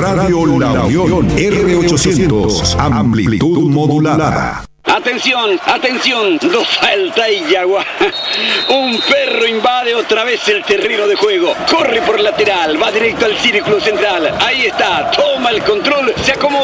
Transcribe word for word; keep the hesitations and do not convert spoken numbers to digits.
Radio La Unión, R ochocientos, amplitud modulada. Atención, atención, dos salta y Yagua. Un perro invade otra vez el terreno de juego. Corre por lateral, va directo al círculo central. Ahí está, toma el control, se acomoda.